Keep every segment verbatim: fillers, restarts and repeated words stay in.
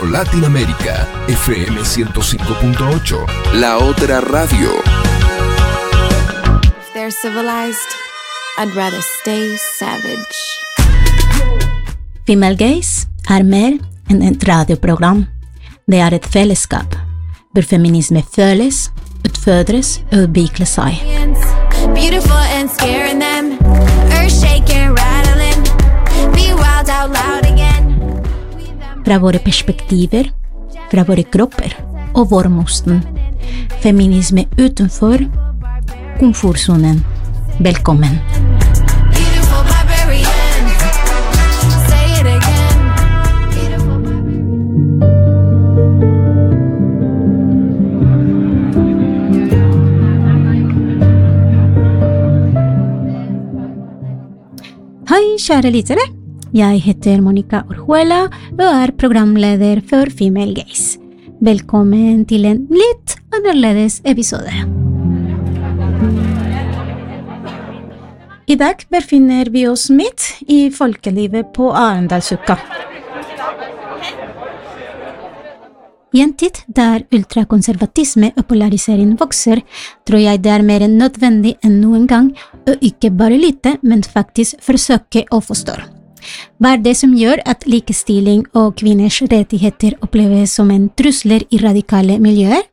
Latinoamérica, F M ciento cinco punto ocho, la otra radio. If they're civilized, I'd rather stay savage. Female Gaze er mer enn et radioprogram. Det er et fellesskap, hvor feminisme føles, utfordres og utvikler seg. Beautiful and scaring them, earth shaking, rattling, be wild out loud again. Fra våre perspektiver, fra våre kropper og vår mosten. Feminisme utenfor komfortsonen. Velkommen. Beautiful barbarian, say it again. Beautiful Hei, kjære lyttere. Jeg heter Monica Orjuela og er programleder for Female Gaze. Velkommen til en litt annerledes episode. I dag befinner vi oss midt i folkelivet på Arendalsuka. I en tid der ultrakonservatisme og polarisering vokser, tror jeg det er mer nødvendig enn noen gang å ikke bare lytte, men faktisk forsøke å forstå. Hva er det som gjør at likestilling og kvinners rettigheter oppleves som en trusler i radikale miljøer?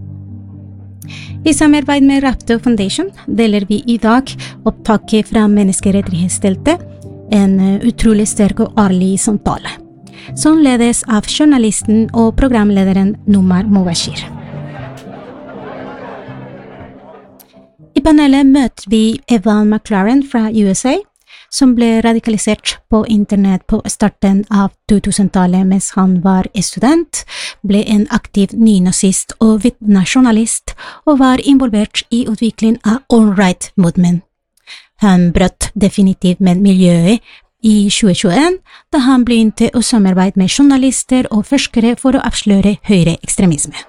I samarbeid med Rapto Foundation deler vi i dag opptaket fra menneskerettighetsteltet, en utrolig sterk og ærlig samtale, som ledes av journalisten og programlederen Nomar Mubashir. I panelet møter vi Evan McLaren fra U S A, som ble radikalisert på internett på starten av to-tusentallet mens han var student, ble en aktiv nynazist og vitnejournalist og var involvert i utvikling av All Right Movement. Han brøt definitivt med miljøet i tjue tjueen, da han begynte å samarbeide med journalister og forskere for å avsløre høyre ekstremisme.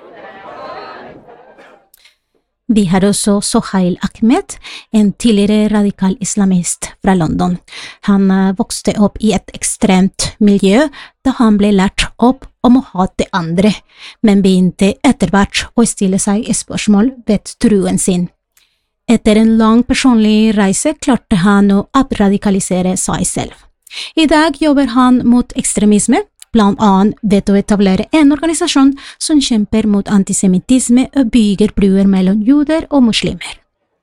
Vi har også Sohail Ahmed, en tidligere radikal islamist fra London. Han vokste opp i et ekstremt miljø da han ble lært opp om å hate andre, men begynte etter hvert å stille seg spørsmål ved troen sin. Etter en lang personlig reise klarte han å avradikalisere seg selv. I dag jobber han mot ekstremisme, blant annet ved å etablere en organisasjon som kjemper mot antisemittisme og bygger bruer mellom juder og muslimer.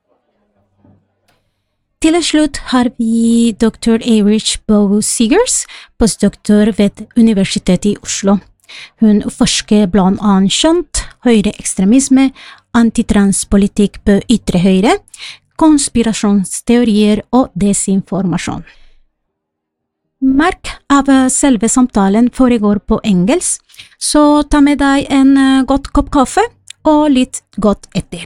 Til slutt har vi doktor Erich Bowe-Seegers, postdoktor ved Universitetet i Oslo. Hun forsker blant annet kjønt, høyre ekstremisme, antitranspolitikk på ytre høyre, konspirasjonsteorier og desinformasjon. Merk av selve samtalen foregår på engelsk, så ta med deg en godt kopp kaffe og litt godt etter.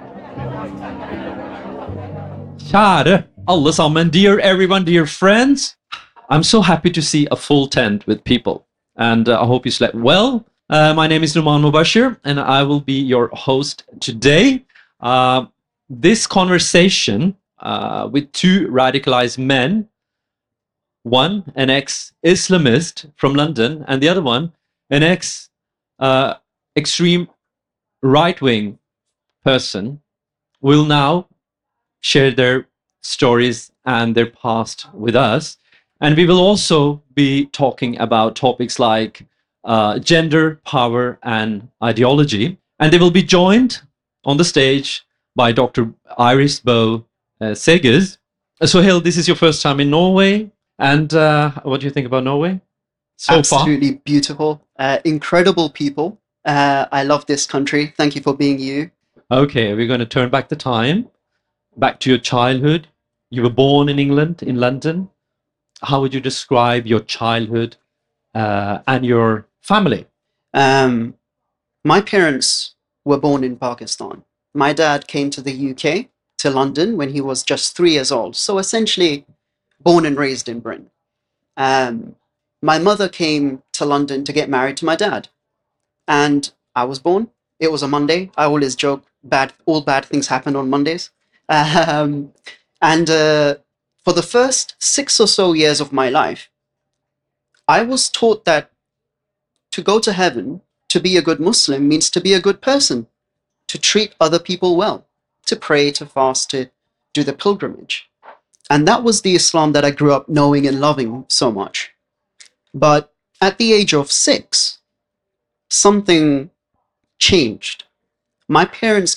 Kjære alle sammen, dear everyone, dear friends. I'm so happy to see a full tent with people, and uh, I hope you slept well. Uh, my name is Nomar Mubashir, and I will be your host today. Uh, this conversation uh, with two radicalized men, one, an ex-Islamist from London, and the other one, an ex-extreme uh, right-wing person, will now share their stories and their past with us. And we will also be talking about topics like uh, gender, power, and ideology. And they will be joined on the stage by Doctor Iris Bowe-Seegers. Uh, Sohail, this is your first time in Norway. And uh, what do you think about Norway so Absolutely far? beautiful, uh, incredible people. Uh, I love this country. Thank you for being you. Okay, we're going to turn back the time, back to your childhood. You were born in England, in London. How would you describe your childhood uh, and your family? Um, my parents were born in Pakistan. My dad came to the U K, to London, when he was just three years old. So essentially, born and raised in Britain. Um, my mother came to London to get married to my dad. And I was born. It was a Monday. I always joke, bad, all bad things happen on Mondays. Um, and uh, for the first six or so years of my life, I was taught that to go to heaven, to be a good Muslim, means to be a good person, to treat other people well, to pray, to fast, to do the pilgrimage. And that was the Islam that I grew up knowing and loving so much. But at the age of six, something changed. My parents